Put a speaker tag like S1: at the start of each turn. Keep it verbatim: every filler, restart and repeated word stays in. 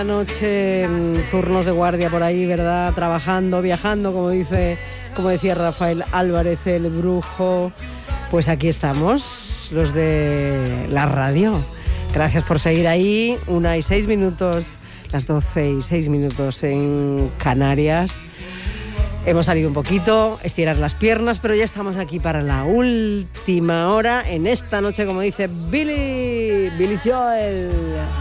S1: Noche, turnos de guardia por ahí, ¿verdad? Trabajando, viajando, como dice, como decía Rafael Álvarez, el brujo. Pues aquí estamos, los de la radio. Gracias por seguir ahí. Una y seis minutos, las doce y seis minutos en Canarias. Hemos salido un poquito, estirar las piernas, pero ya estamos aquí para la última hora en esta noche, como dice Billy, Billy Joel.